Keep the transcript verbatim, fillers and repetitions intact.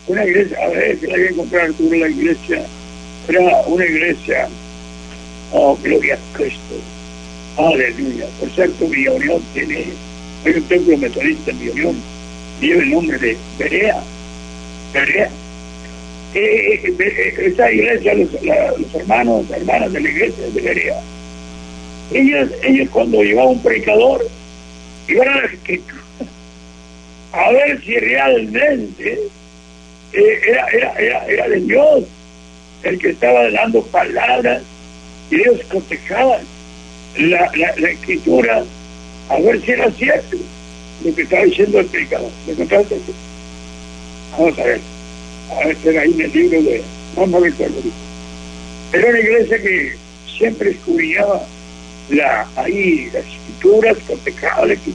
una iglesia, a ver, que la voy a encontrar Arturo, la iglesia, era una iglesia, oh, gloria a Cristo, aleluya. Por cierto, Villa Unión tiene, hay un templo metodista en Villa Unión, que lleva el nombre de Berea, Berea. Eh, eh, eh, esa iglesia, los, la, los hermanos, hermanas de la iglesia de Berea, ellos, ellos cuando llevaba un predicador, iban a la escritura, a ver si realmente eh, era, era, era, era de Dios el que estaba dando palabras, y ellos cotejaban la, la, la escritura a ver si era cierto lo que estaba diciendo el predicador. Vamos a ver, a ver, era ahí en el libro de, no me recuerdo. Era una iglesia que siempre escudriñaba la, ahí las escrituras, cotejaba la escritura